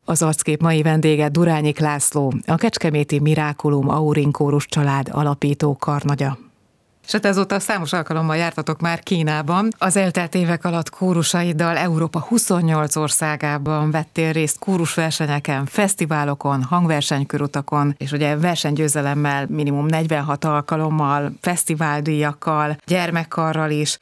Az arckép mai vendége Durányik László, a kecskeméti Miraculum Aurin kórus család alapító karnagya. És hát ezóta számos alkalommal jártatok már Kínában. Az eltelt évek alatt kórusaiddal Európa 28 országában vettél részt kórusversenyeken, fesztiválokon, hangversenykörutakon, és ugye versenygyőzelemmel minimum 46 alkalommal, fesztiváldíjakkal, gyermekkarral is.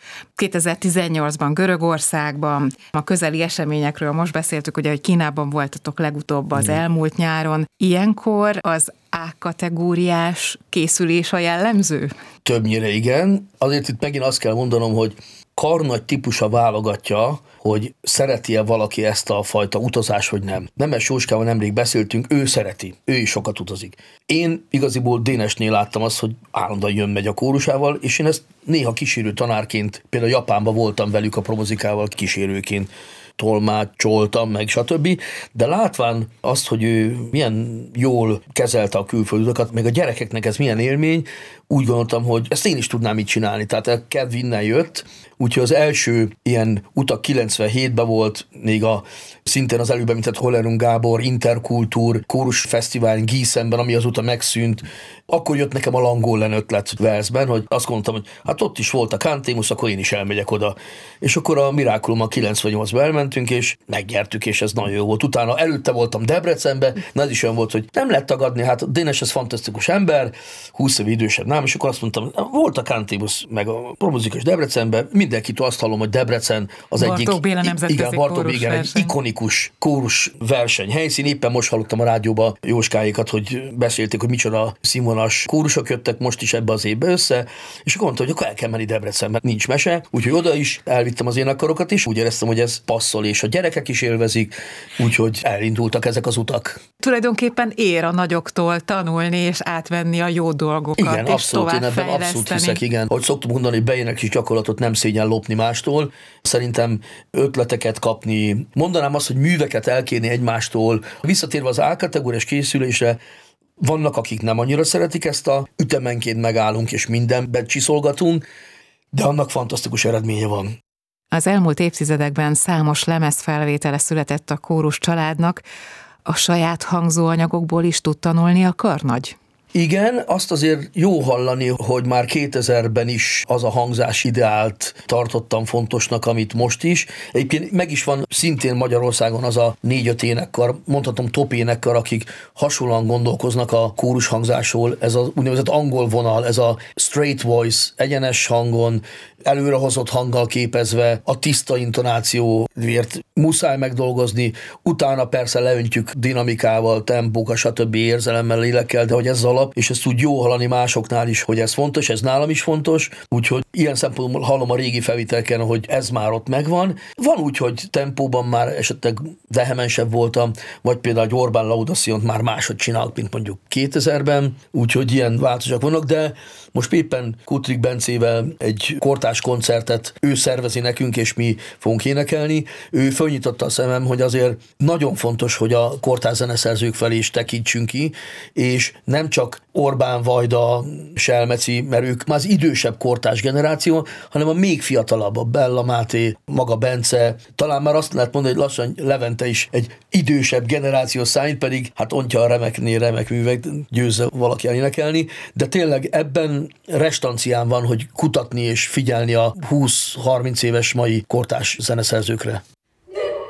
2018-ban Görögországban, a közeli eseményekről most beszéltük, ugye, hogy Kínában voltatok legutóbb az elmúlt nyáron. Ilyenkor az A-kategóriás készülés a jellemző? Többnyire igen. Azért itt megint azt kell mondanom, hogy karnagy típusa válogatja, hogy szereti-e valaki ezt a fajta utazást, vagy nem. Nemes Jóskával nemrég beszéltünk, ő szereti, ő is sokat utazik. Én igaziból Dénesnél láttam azt, hogy állandóan jön-megy a kórusával, és én ezt néha kísérő tanárként, például Japánban voltam velük a promozikával kísérőként, tolmácsoltam meg, stb. De látván azt, hogy ő milyen jól kezelte a külföldutakat, meg a gyerekeknek ez milyen élmény, úgy gondoltam, hogy ezt én is tudnám így csinálni. Tehát a kedv innen jött, úgyhogy az első ilyen utak 97-ben volt, még szintén az előbb említett Hollerung Gábor Interkultúr Kórus Fesztivál Gießenben, ami azóta megszűnt. Akkor jött nekem a Langolen ötlet Walesben, hogy azt mondtam, hogy hát ott is volt a Cantémus, akkor én is elmegyek oda. És akkor a Miraculum 98-ba elmentünk, és megnyertük, és ez nagyon jó volt. Utána előtte voltam Debrecenbe, ez is olyan volt, hogy nem lehet tagadni, hát Dénes ez fantasztikus ember, 20 év idősebb nálam, és akkor azt mondtam, volt a Cantémus, meg a promozikus Debrecenben, mindenkitől azt hallom, hogy Debrecen az Bartók Béla nemzetközi Béla egy ikonikus kórus verseny helyszín. Éppen most hallottam a rádióba Jóskáikat, hogy beszélték, hogy micsoda színvonalas kórusok jöttek most is ebbe az évbe össze, és akkor mondta, hogy akkor el kell menni Debrecenbe, nincs mese, úgyhogy oda is elvittem az énekkorokat is, úgy éreztem, hogy ez passzol, és a gyerekek is élvezik, úgyhogy elindultak ezek az utak. Tulajdonképpen ér a nagyoktól tanulni és átvenni a jó dolgokat, igen, és abszolút, én ebben abszolút hiszek, igen. Ahogy szoktuk mondani, hogy beének is gyakorlatot nem szégyen lopni mástól. Szerintem ötleteket kapni, mondanám azt, hogy műveket elkérni egymástól. Visszatérve az A-kategóriás készülésre, vannak, akik nem annyira szeretik ezt a ütemenként megállunk és mindenben csiszolgatunk, de annak fantasztikus eredménye van. Az elmúlt évtizedekben számos lemezfelvétele született a kórus családnak, a saját hangzóanyagokból is tud tanulni a karnagy? Igen, azt azért jó hallani, hogy már 2000-ben is az a hangzás ideált tartottam fontosnak, amit most is. Egyébként meg is van szintén Magyarországon az a 4-5 énekkar, mondhatom top énekkar, akik hasonlóan gondolkoznak a kórus hangzásról. Ez az úgynevezett angol vonal, ez a straight voice, egyenes hangon, előrehozott hanggal képezve, a tiszta intonációért muszáj megdolgozni, utána persze leöntjük dinamikával, tempókkal, stb. Érzelemmel, lélekkel, de hogy ez az alap, és ezt úgy jó hallani másoknál is, hogy ez fontos, ez nálam is fontos, úgyhogy ilyen szempontból hallom a régi felvételken, hogy ez már ott megvan. Van úgy, hogy tempóban már esetleg vehemensebb voltam, vagy például egy Orbán Laudaciót már máshogy csinálok, mint mondjuk 2000-ben, úgyhogy ilyen változások vannak, de most éppen Kutrik Bencével egy kortárs koncertet ő szervezi nekünk, és mi fogunk énekelni. Ő fölnyitotta a szemem, hogy azért nagyon fontos, hogy a kortárs zeneszerzők felé is tekintsünk ki, és nem csak Orbán Vajda, Selmeci, mert ők már az idősebb kortárs generáció, hanem a még fiatalabb, a Bella Máté, maga Bence, talán már azt lehet mondani, hogy lassan Levente is egy idősebb generáció számít, pedig hát ontja a remeknél remek művek, győzze valaki elénekelni, de tényleg ebben restancián van, hogy kutatni és figyelni a 20-30 éves mai kortárs zeneszerzőkre.